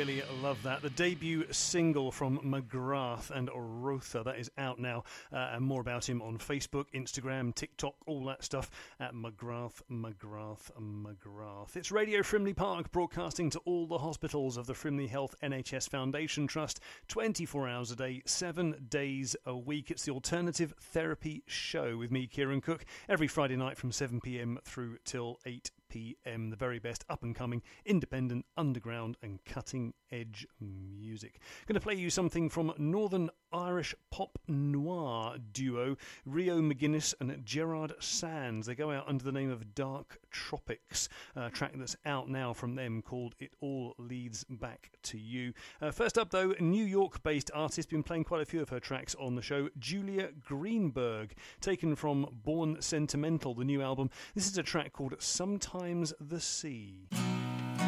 really love that. The debut single from McGrath and Rotha, that is out now, and more about him on Facebook, Instagram, TikTok, all that stuff at McGrath. It's Radio Frimley Park, broadcasting to all the hospitals of the Frimley Health NHS Foundation Trust, 24 hours a day, 7 days a week. It's the Alternative Therapy Show with me, Kieran Cook, every Friday night from 7 p.m. through till 8 p.m. The very best up-and-coming, independent, underground and cutting-edge music. Going to play you something from Northern Irish pop noir duo Rio McGuinness and Gerard Sands. They go out under the name of Dark Tropics, a track that's out now from them called It All Leads Back to You. First up, though, New York-based artist, been playing quite a few of her tracks on the show, Julia Greenberg, taken from Born Sentimental, the new album. This is a track called Sometimes the Sea.